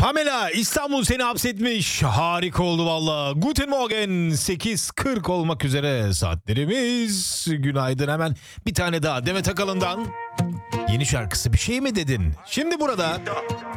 Pamela, İstanbul seni hapsetmiş. Harika oldu valla. Guten Morgen. 8:40 olmak üzere saatlerimiz. Günaydın, hemen bir tane daha Demet Akalın'dan. Yeni şarkısı bir şey mi dedin? Şimdi burada